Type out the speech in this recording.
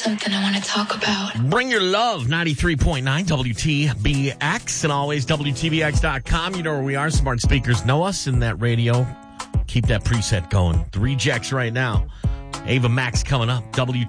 something I want to talk about. Bring your love, 93.9 WTBX, and always WTBX.com. You know where we are. Smart speakers know us in that radio. Keep that preset going. The rejects right now. Ava Max coming up.